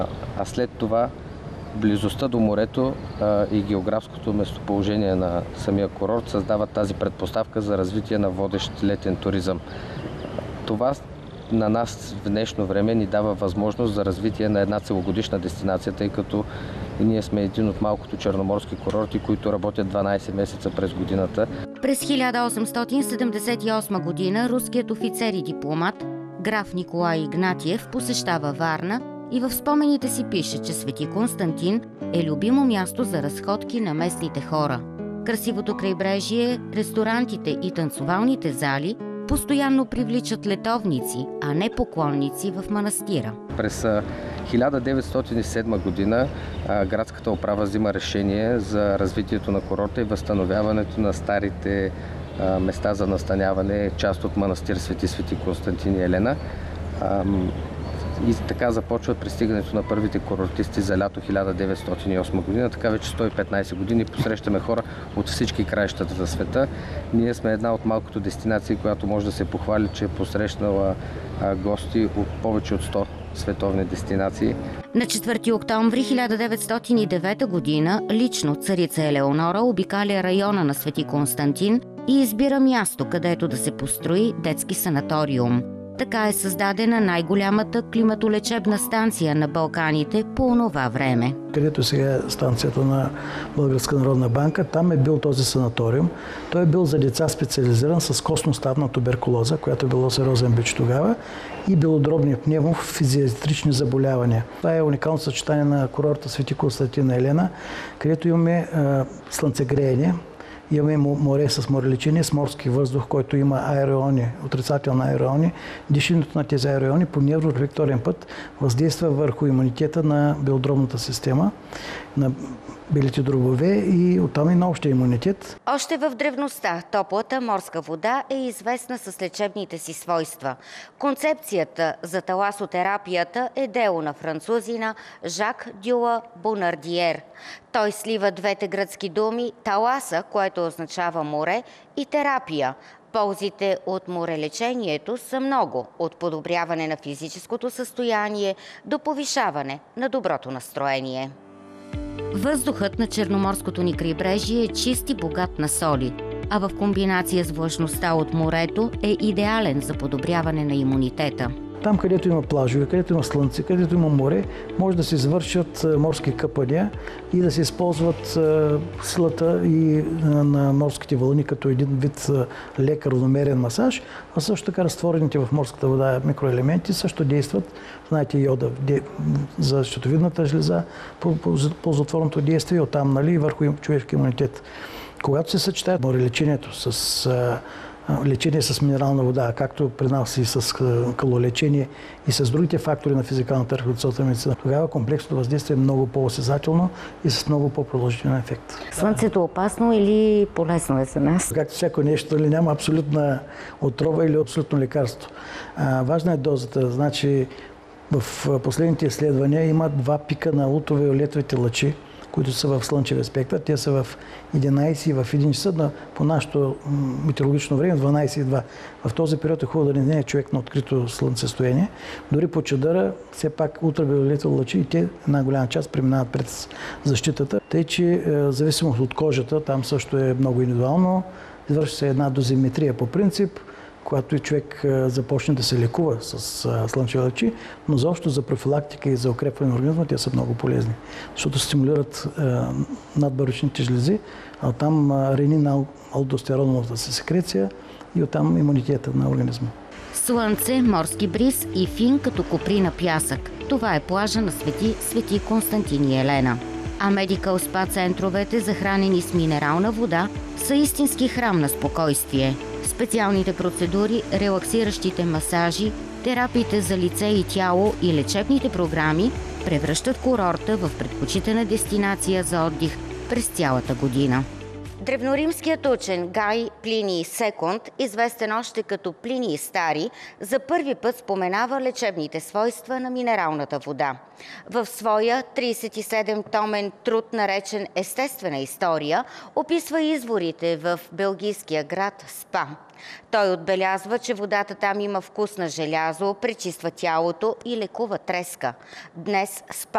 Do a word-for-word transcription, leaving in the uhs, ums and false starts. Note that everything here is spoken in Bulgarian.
А след това близостта до морето а, и географското местоположение на самия курорт създават тази предпоставка за развитие на водещ летен туризъм. Това на нас в днешно време ни дава възможност за развитие на една целогодишна дестинация, тъй като ние сме един от малкото черноморски курорти, които работят дванайсет месеца през годината. През хиляда осемстотин седемдесет и осма година руският офицер и дипломат граф Николай Игнатиев посещава Варна и в спомените си пише, че Свети Константин е любимо място за разходки на местните хора. Красивото крайбрежие, ресторантите и танцувалните зали постоянно привличат летовници, а не поклонници в манастира. През хиляда деветстотин и седма година градската управа взима решение за развитието на курорта и възстановяването на старите места за настаняване, част от манастир Свети Свети Константин и Елена. И така започва пристигането на първите курортисти за лято хиляда деветстотин и осма година. Така вече сто и петнайсет години посрещаме хора от всички краищата за света. Ние сме една от малкото дестинации, която може да се похвали, че е посрещнала гости от повече от сто световни дестинации. На четвърти октомври хиляда деветстотин и девета година лично царица Елеонора обикаля района на Свети Константин и избира място, където да се построи детски санаториум. Така е създадена най-голямата климатолечебна станция на Балканите по онова време. Където сега е станцията на Българска народна банка, там е бил този санаториум. Той е бил за деца специализиран с костно-ставна туберкулоза, която е било сериозен бич тогава, и белодробни пневмофизиатрични заболявания. Това е уникално съчетание на курорта Свети Константин и Елена, където имаме е, слънцегреене. Имаме море с морелечение, с морски въздух, който има аерони, отрицателни аерони. Дишането на тези аерони по неврорефлекторен път въздейства върху имунитета на белодробната система, на белите дробове и оттам и на общия имунитет. Още в древността топлата морска вода е известна с лечебните си свойства. Концепцията за таласотерапията е дело на французина Жак Дюла Бонардиер. Той слива двете гръцки думи таласа, което означава море, и терапия. Ползите от морелечението са много, от подобряване на физическото състояние до повишаване на доброто настроение. Въздухът на Черноморското ни крайбрежие е чист и богат на соли, а в комбинация с влажността от морето е идеален за подобряване на имунитета. Там, където има плажове, където има слънце, където има море, може да се извършат морски къпания и да се използват силата и на морските вълни като един вид лек равномерен масаж, а също така разтворените в морската вода микроелементи също действат. Знаете, йода за щитовидната жлеза, ползотворното действие, оттам, нали, върху човешки имунитет. Когато се съчетае морелечението с лечение с минерална вода, както при нас и с калолечение и с другите фактори на физикалната рехабилитационна медицина, тогава комплексното въздействие е много по-осезателно и с много по-продължителен ефект. Слънцето опасно или полезно е за нас? Както всяко нещо, ли, няма абсолютна отрова или абсолютно лекарство. А, важна е дозата. Значи, в последните изследвания има два пика на ултравиолетовите лъчи, които са в слънчевия спектър. Те са в единайсет и в един часа, но по нашето метеорологично време дванайсет и два. В този период е хубаво да не е човек на открито слънцестояние. Дори по чадъра, все пак ултравиолетови лъчи и те една голяма част преминават пред защитата. Тъй, че в зависимост от кожата, там също е много индивидуално. Извършва се една дозиметрия по принцип, когато и човек започне да се лекува с слънчеви лъчи, но заобщо за профилактика и за укрепване на организма те са много полезни, защото стимулират надбъручните жлези, а оттам ренин, алдостероновата секреция и оттам имунитета на организма. Слънце, морски бриз и фин като коприна пясък. Това е плажа на Свети Свети Константин и Елена. А медикал спа центровете, захранени с минерална вода, са истински храм на спокойствие. Специалните процедури, релаксиращите масажи, терапиите за лице и тяло и лечебните програми превръщат курорта в предпочитана дестинация за отдих през цялата година. Древноримският учен Гай Плиний Секунд, известен още като Плиний Стари, за първи път споменава лечебните свойства на минералната вода. В своя трийсет и седем томен труд, наречен Естествена история, описва изворите в белгийския град Спа. Той отбелязва, че водата там има вкус на желязо, пречиства тялото и лекува треска. Днес Спа